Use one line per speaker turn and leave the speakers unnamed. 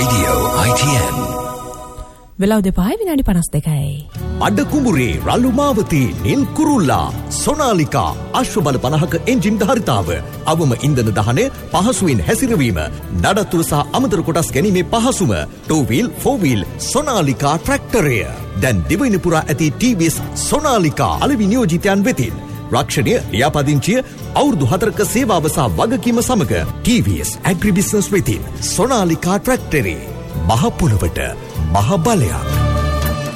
Radio ITN.
වෙලාව 5:52.
අඩ කුඹුරේ රළු මාවතී නිල් කුරුල්ලා සොනාලිකා අශ්වබල 50ක එන්ජින් ධාරිතාව අවම ඉන්ධන දහනය පහසුවෙන් හැසිරවීම නඩත්තුව සහ අමතර කොටස් ගැනීමේ පහසුම 2 wheel 4 wheel සොනාලිකා ට්‍රැක්ටරය දැන් දිවයින පුරා ඇති TVS සොනාලිකා අලෙවි නියෝජිතයන් වෙතින් රක්ෂණය ලියාපදිංචිය අවුරුදු 4ක සේවාව සහ වගකීම සමග TVS ඇග්‍රි බිස්නස් වෙතින් සොනාලිකා ට්‍රැක්ටරේ මහ පොළොවට මහ බලයක්.